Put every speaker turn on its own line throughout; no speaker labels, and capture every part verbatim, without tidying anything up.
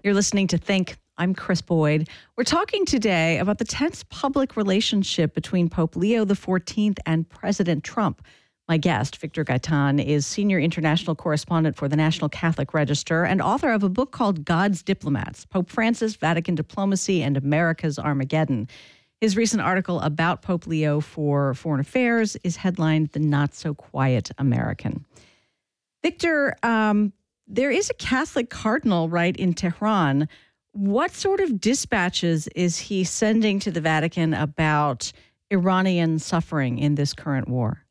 You're listening to Think. I'm Chris Boyd. We're talking today about the tense public relationship between Pope Leo the fourteenth and President Trump. My guest, Victor Gaitan, is senior international correspondent for the National Catholic Register and author of a book called God's Diplomats, Pope Francis, Vatican Diplomacy, and America's Armageddon. His recent article about Pope Leo for Foreign Affairs is headlined The Not So Quiet American. Victor, um, there is a Catholic cardinal right in Tehran. What sort of dispatches is he sending to the Vatican about Iranian suffering in this current war?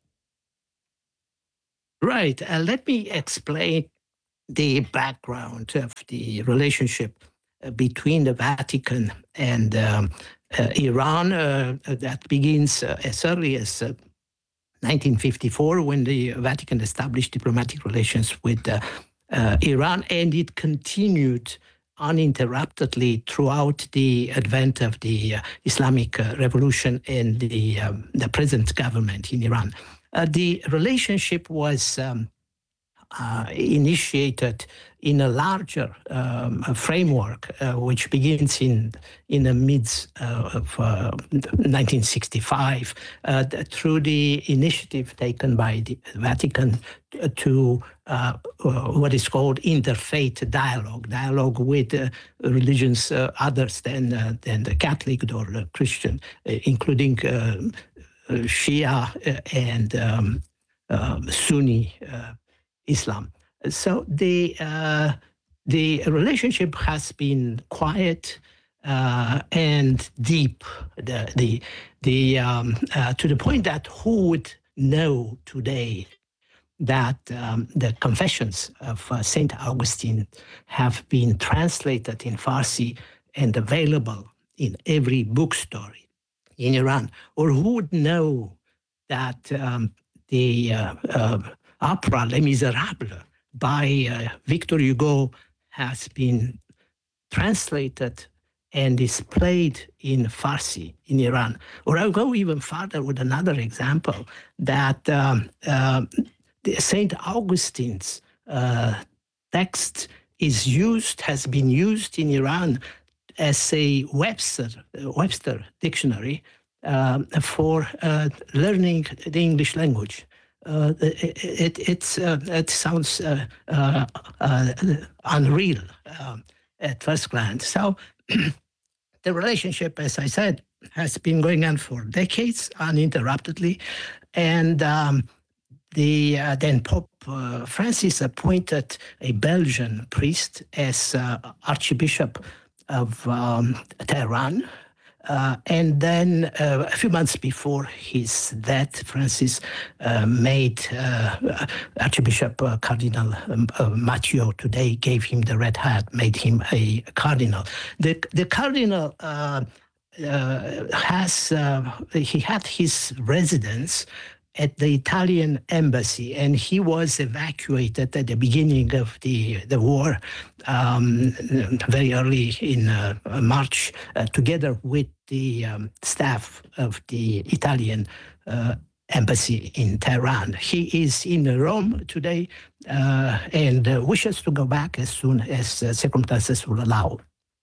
Right. Uh, let me explain the background of the relationship uh, between the Vatican and um, uh, Iran. Uh, that begins uh, as early as uh, nineteen fifty-four, when the Vatican established diplomatic relations with uh, uh, Iran, and it continued uninterruptedly throughout the advent of the uh, Islamic uh, Revolution and the, um, the present government in Iran. Uh, the relationship was um, uh, initiated in a larger um, framework, uh, which begins in in the midst uh, of uh, nineteen sixty-five uh, through the initiative taken by the Vatican to uh, uh, what is called interfaith dialogue, dialogue with uh, religions uh, others than uh, than the Catholic or the Christian, uh, including uh, Shia and um, uh, Sunni uh, Islam. So the uh, the relationship has been quiet uh, and deep. The the the um, uh, to the point that who would know today that um, the Confessions of uh, Saint Augustine have been translated in Farsi and available in every bookstore in Iran, or who would know that um, the uh, uh, opera Les Miserables by uh, Victor Hugo has been translated and is played in Farsi in Iran. Or I'll go even further with another example, that um, uh, Saint Augustine's uh, text is used, has been used in Iran as a Webster, Webster dictionary um, for uh, learning the English language. Uh, it, it, it's, uh, it sounds uh, uh, uh, unreal uh, at first glance. So the relationship, as I said, has been going on for decades uninterruptedly. And um, the uh, then Pope uh, Francis appointed a Belgian priest as uh, Archbishop of um, Tehran. Uh, and then uh, a few months before his death, Francis uh, made uh, Archbishop uh, Cardinal um, uh, Mathieu today, gave him the red hat, made him a cardinal. The, the cardinal uh, uh, has, uh, he had his residence at the Italian embassy, and he was evacuated at the beginning of the, the war, um, very early in uh, March, uh, together with the um, staff of the Italian uh, embassy in Tehran. He is in Rome today uh, and uh, wishes to go back as soon as uh, circumstances will allow.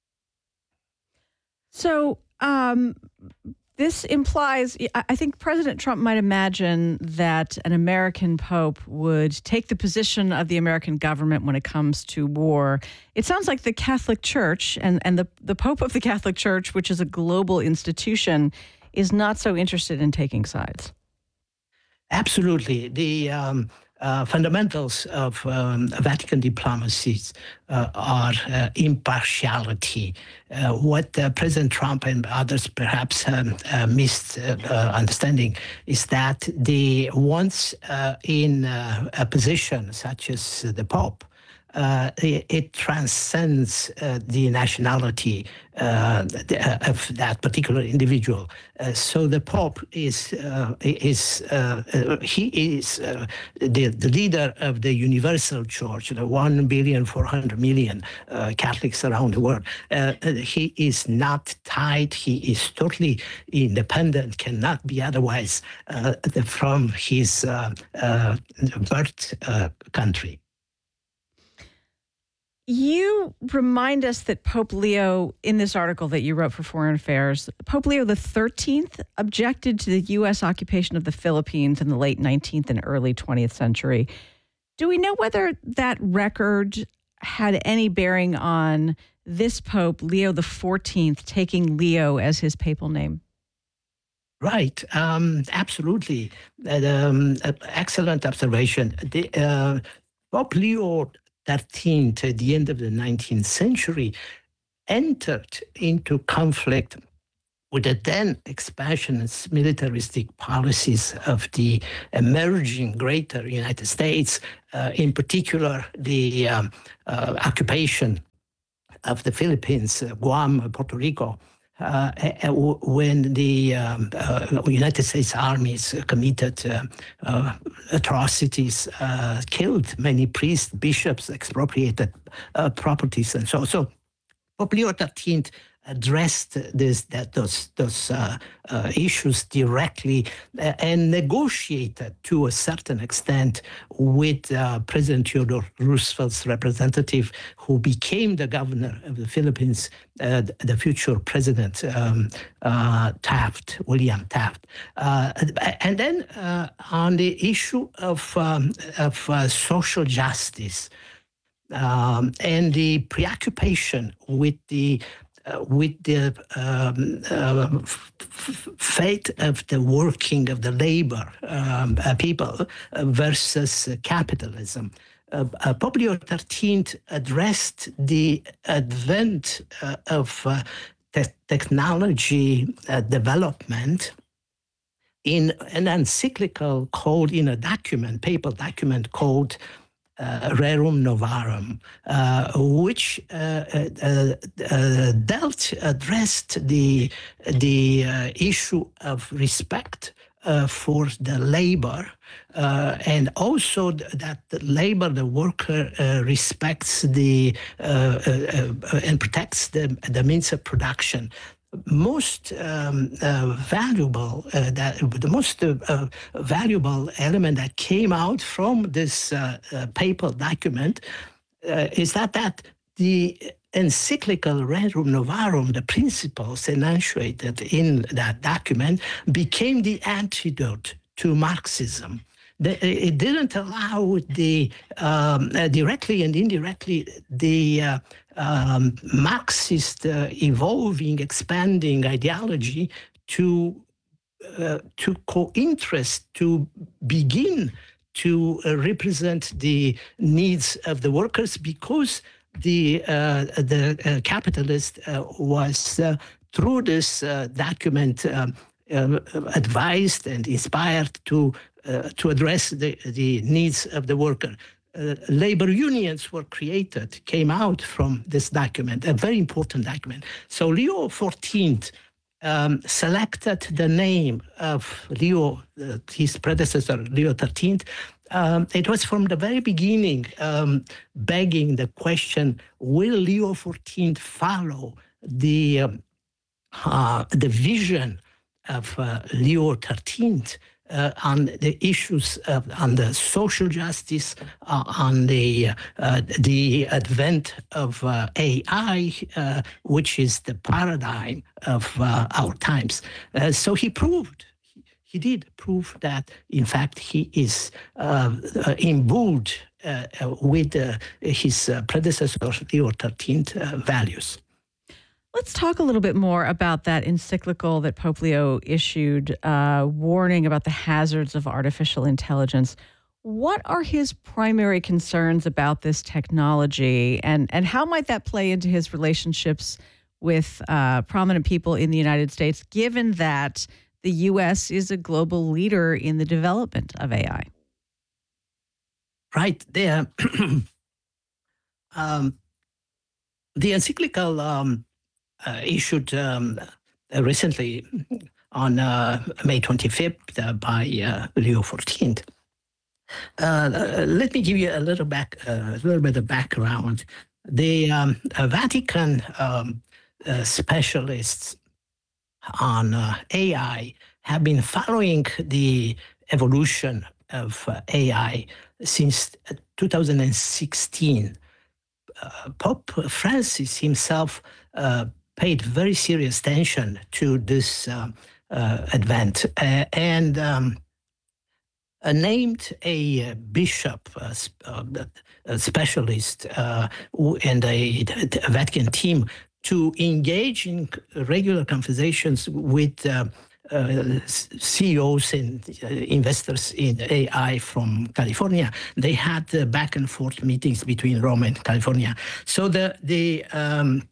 So, um this implies, I think President Trump might imagine that an American pope would take the position of the American government when it comes to war. It sounds like the Catholic Church and, and the, the Pope of the Catholic Church, which is a global institution, is not so interested in taking sides.
Absolutely. The um, uh, fundamentals of um, Vatican diplomacy uh, are uh, impartiality. Uh, what uh, President Trump and others perhaps um, uh, missed uh, uh, understanding is that the once uh, in uh, a position such as the Pope, Uh, it, it transcends uh, the nationality uh, of that particular individual. Uh, so the Pope is uh, is uh, uh, he is uh, the, the leader of the universal church, the one billion four hundred million uh, Catholics around the world. Uh, he is not tied. He is totally independent. Cannot be otherwise uh, from his uh, uh, birth uh, country.
You remind us that Pope Leo, in this article that you wrote for Foreign Affairs, Pope Leo the thirteenth objected to the U S occupation of the Philippines in the late nineteenth and early twentieth century. Do we know whether that record had any bearing on this Pope, Leo the fourteenth, taking Leo as his papal name?
Right. Um, absolutely. Uh, um, uh, excellent observation. The, uh, Pope Leo the thirteenth, at the end of the nineteenth century, entered into conflict with the then expansionist militaristic policies of the emerging greater United States, uh, in particular the um, uh, occupation of the Philippines, uh, Guam, Puerto Rico, uh, when the um, uh, United States armies committed uh, uh, atrocities, uh, killed many priests, bishops, expropriated uh, properties, and so on. So Pope Leo the thirteenth addressed this, that, those, those uh, uh, issues directly uh, and negotiated to a certain extent with uh, President Theodore Roosevelt's representative, who became the governor of the Philippines, uh, the future president, um, uh, Taft, William Taft. Uh, and then uh, on the issue of, um, of uh, social justice, um, and the preoccupation with the Uh, with the um, uh, f- f- fate of the working of the labor um, uh, people uh, versus uh, capitalism. Uh, uh, Pope Leo the thirteenth addressed the advent uh, of uh, te- technology uh, development in an encyclical called, in a document, papal document called Uh, Rerum Novarum, uh, which uh, uh, uh, dealt, addressed the, the uh, issue of respect uh, for the labor, uh, and also th- that the labor, the worker, uh, respects the uh, uh, uh, and protects the, the means of production. Most um, uh, valuable, uh, that the most uh, uh, valuable element that came out from this uh, uh, papal document uh, is that that the encyclical Rerum Novarum, the principles enunciated in that document, became the antidote to Marxism. The, it didn't allow the um, uh, directly and indirectly the uh, um, Marxist uh, evolving, expanding ideology to uh, to co-interest, to begin to uh, represent the needs of the workers, because the uh, the uh, capitalist uh, was uh, through this uh, document um, uh, advised and inspired to uh, to address the, the needs of the worker. Uh, labor unions were created, came out from this document, a very important document. So Leo the fourteenth um, selected the name of Leo, uh, his predecessor, Leo the thirteenth. Um, it was from the very beginning um, begging the question, will Leo the fourteenth follow the, um, uh, the vision of uh, Leo the thirteenth uh, on the issues of, on the social justice, uh, on the uh, the advent of uh, A I, uh, which is the paradigm of uh, our times. Uh, so he proved, he did prove that, in fact, he is uh, uh, imbued uh, uh, with uh, his uh, predecessor, Leo the thirteenth, uh, values.
Let's talk a little bit more about that encyclical that Pope Leo issued, uh, warning about the hazards of artificial intelligence. What are his primary concerns about this technology, and, and how might that play into his relationships with uh, prominent people in the United States, given that the U S is a global leader in the development of A I?
Right there. um, the encyclical um, uh, issued um, uh, recently on uh, May twenty-fifth uh, by uh, Leo the fourteenth. Uh, let me give you a little back, uh, a little bit of background. The um, uh, Vatican um, uh, specialists on uh, A I have been following the evolution of uh, A I since two thousand sixteen. uh, Pope Francis himself uh, paid very serious attention to this uh, uh, event uh, and um, uh, named a uh, bishop, uh, uh, a specialist, uh, and a, a Vatican team to engage in regular conversations with uh, uh, C E Os and uh, investors in A I from California. They had uh, back and forth meetings between Rome and California. So the the um,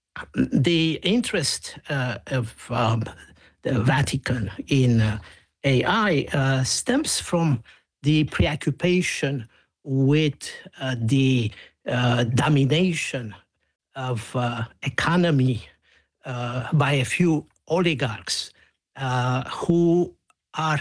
the interest uh, of um, the Vatican in uh, A I uh, stems from the preoccupation with uh, the uh, domination of uh, economy uh, by a few oligarchs uh, who are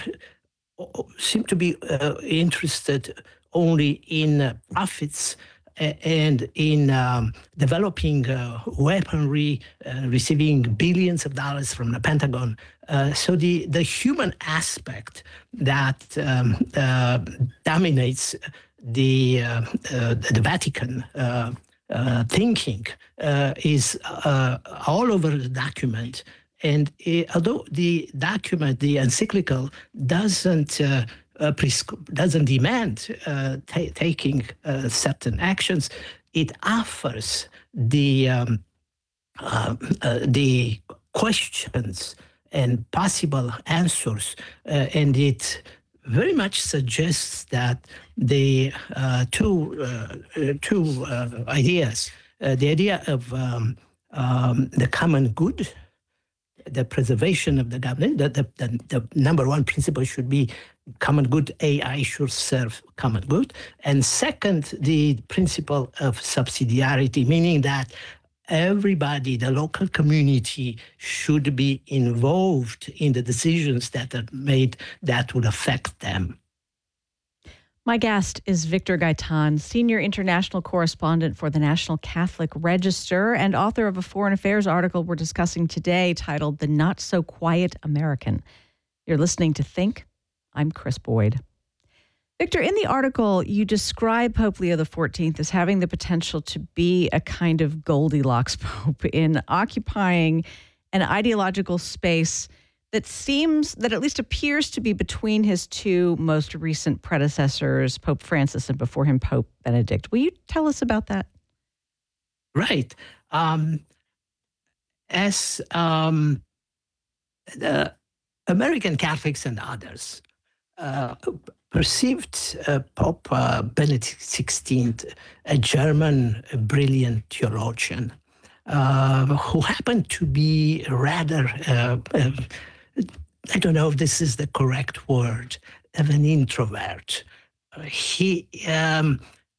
seem to be uh, interested only in uh, profits and in um, developing uh, weaponry, uh, receiving billions of dollars from the Pentagon. Uh, so the, the human aspect that um, uh, dominates the, uh, uh, the Vatican uh, uh, thinking uh, is uh, all over the document. And uh, although the document, the encyclical, doesn't uh, uh, doesn't demand uh, ta- taking uh, certain actions, it offers the um, uh, uh, the questions and possible answers, uh, and it very much suggests that the uh, two uh, uh, two uh, ideas, uh, the idea of um, um, the common good, the preservation of the government, the, the, the, the number one principle should be common good, A I should serve common good. And second, the principle of subsidiarity, meaning that everybody, the local community, should be involved in the decisions that are made that would affect them.
My guest is Victor Gaitan, senior international correspondent for the National Catholic Register and author of a foreign affairs article we're discussing today titled The Not So Quiet American. You're listening to Think. I'm Chris Boyd. Victor, in the article, you describe Pope Leo the fourteenth as having the potential to be a kind of Goldilocks pope in occupying an ideological space that seems, that at least appears to be between his two most recent predecessors, Pope Francis and before him, Pope Benedict. Will you tell us about that?
Right. Um, as um, the American Catholics and others uh, perceived uh, Pope uh, Benedict the sixteenth, a German a brilliant theologian, uh, who happened to be rather uh, uh, I don't know if this is the correct word, of an introvert. Uh, he um,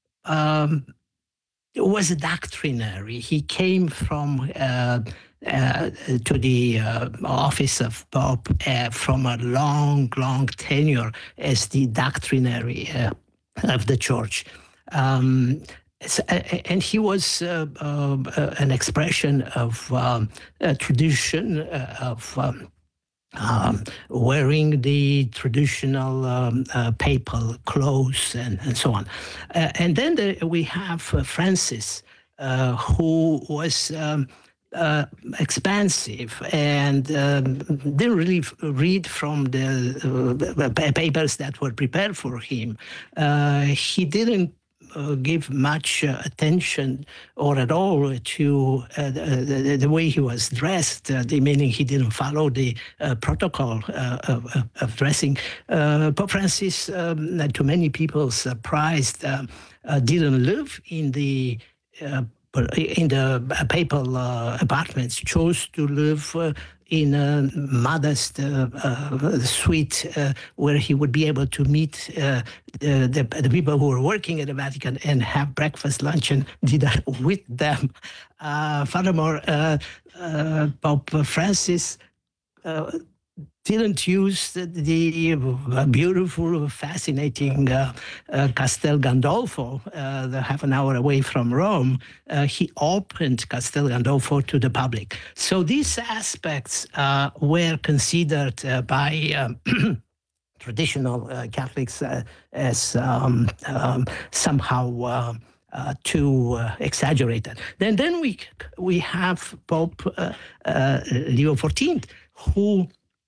um, was a doctrinary. He came from uh, uh, to the uh, office of Pope uh, from a long, long tenure as the doctrinary uh, of the Church. Um, So, and he was uh, uh, an expression of um, a tradition uh, of um, um, wearing the traditional um, uh, papal clothes and, and so on. Uh, and then the, we have uh, Francis, uh, who was um, uh, expansive and um, didn't really read from the uh, papers that were prepared for him. Uh, he didn't Uh, give much uh, attention or at all to uh, the, the way he was dressed, uh, the, meaning he didn't follow the uh, protocol uh, of, of dressing. Uh, Pope Francis, um, to many people's surprise, uh, uh, didn't live in the uh, in the papal uh, apartments, chose to live uh, in a modest uh, uh, suite uh, where he would be able to meet uh, the, the, the people who were working at the Vatican and have breakfast, lunch, and dinner with them. Uh, furthermore, uh, uh, Pope Francis uh, didn't use the, the beautiful, fascinating uh, uh, Castel Gandolfo, uh, the half an hour away from Rome. Uh, he opened Castel Gandolfo to the public. So these aspects uh, were considered uh, by um, traditional uh, Catholics uh, as um, um, somehow uh, uh, to uh, exaggerate that. Then, then we we have Pope uh, uh, Leo the fourteenth, who,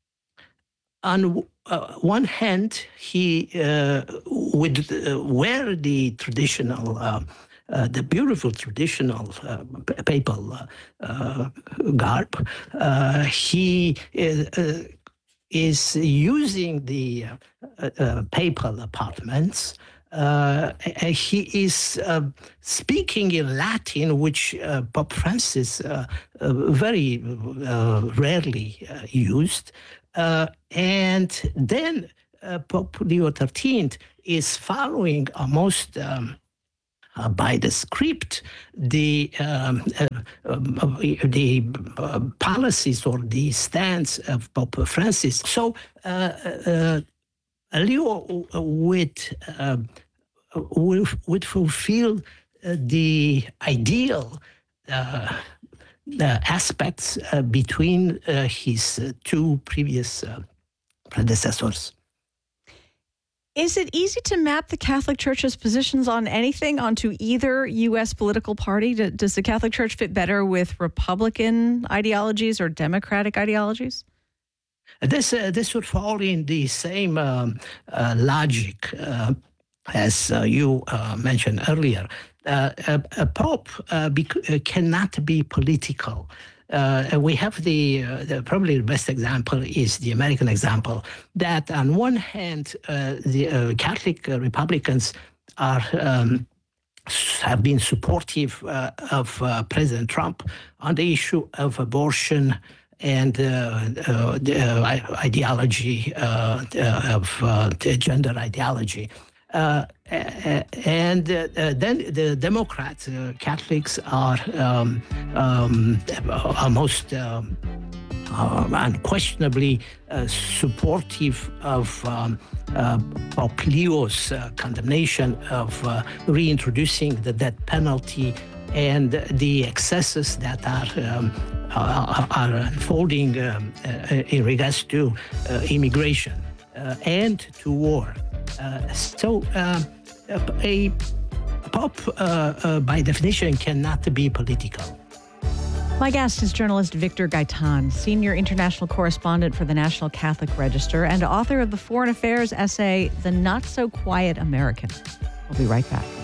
on uh, one hand, he uh, would uh, wear the traditional, uh, uh, the beautiful traditional uh, papal uh, uh, garb. Uh, he uh, is using the uh, uh, papal apartments. Uh, he is uh, speaking in Latin, which uh, Pope Francis uh, uh, very uh, rarely uh, used. Uh, and then uh, Pope Leo the thirteenth is following almost um, uh, by the script the um, uh, um, the uh, policies or the stance of Pope Francis. So uh, uh, Leo would uh, would, would fulfill uh, the ideal uh, uh, aspects uh, between uh, his uh, two previous uh, predecessors.
Is it easy to map the Catholic Church's positions on anything onto either U S political party? Does the Catholic Church fit better with Republican ideologies or Democratic ideologies?
This uh, this would fall in the same um, uh, logic uh, as uh, you uh, mentioned earlier. Uh, a, a pope uh, bec- uh, cannot be political. Uh, we have the, uh, the probably the best example is the American example, that on one hand, uh, the uh, Catholic uh, Republicans are um, have been supportive uh, of uh, President Trump on the issue of abortion and uh, uh, the uh, ideology uh, of uh, the gender ideology. Uh, and uh, then the Democrats, uh, Catholics, are um, um, almost um, uh, unquestionably uh, supportive of um, uh, Pope Leo's uh, condemnation of uh, reintroducing the death penalty and the excesses that are um, are, are unfolding um, uh, in regards to uh, immigration uh, and to war. Uh, so uh, a pope, uh, uh, by definition, cannot be political.
My guest is journalist Victor Gaitan, senior international correspondent for the National Catholic Register and author of the foreign affairs essay, The Not So Quiet American. We'll be right back.